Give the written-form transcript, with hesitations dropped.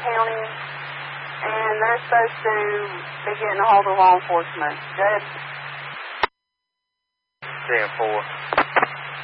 County, and they're supposed to be getting a hold of law enforcement. Good. 10-4.